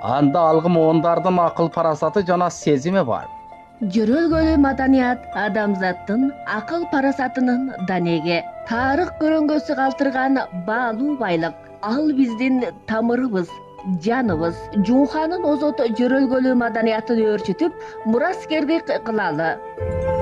Анда алгы моондардын акыл парасаты жана сезими бар. Жөрөлгөлүү маданият адамзаттын акыл парасатынын данеги, тарых көрөңгөсү калтырган баалуу байлык. Ал биздин тамырыбыз, жаныбыз. Жууханын озот жөрөлгөлүү маданиятын өөрчүтүп, мураскердик кылалы.